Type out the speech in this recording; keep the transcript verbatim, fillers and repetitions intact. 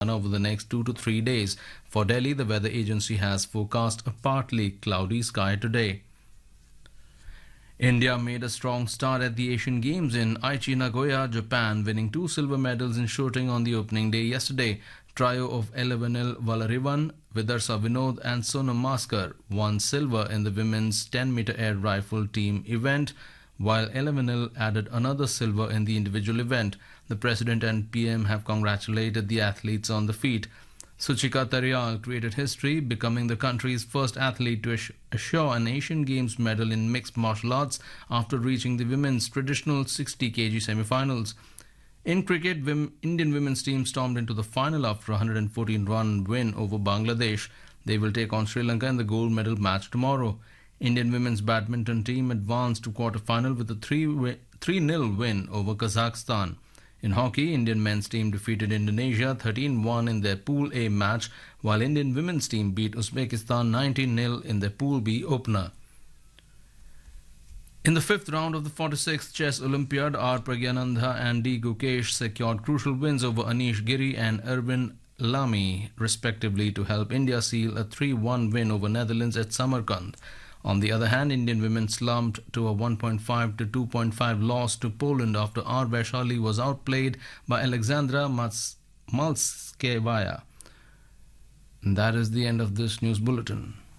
over the next two to three days. For Delhi, the weather agency has forecast a partly cloudy sky today. India made a strong start at the Asian Games in Aichi, Nagoya, Japan, winning two silver medals in shooting on the opening day yesterday. Trio of Elevenil Valarivan, Vidarsa Vinod and Sonam Maskar won silver in the women's ten meter air rifle team event, while Elevenil added another silver in the individual event. The President and P M have congratulated the athletes on the feat. Suchika Tarial created history, becoming the country's first athlete to assure an Asian Games medal in mixed martial arts after reaching the women's traditional sixty kilograms semi-finals. In cricket, Indian women's team stormed into the final after a one hundred fourteen run win over Bangladesh. They will take on Sri Lanka in the gold medal match tomorrow. Indian women's badminton team advanced to quarter-final with a three nil win over Kazakhstan. In hockey, Indian men's team defeated Indonesia thirteen one in their Pool A match, while Indian women's team beat Uzbekistan nineteen nil in their Pool B opener. In the fifth round of the forty-sixth Chess Olympiad, R. Pragyanandha and D. Gukesh secured crucial wins over Anish Giri and Erwin Lamy, respectively, to help India seal a three one win over Netherlands at Samarkand. On the other hand, Indian women slumped to a one point five to two point five loss to Poland after R. Vaishali was outplayed by Alexandra Malskevaya. That is the end of this news bulletin.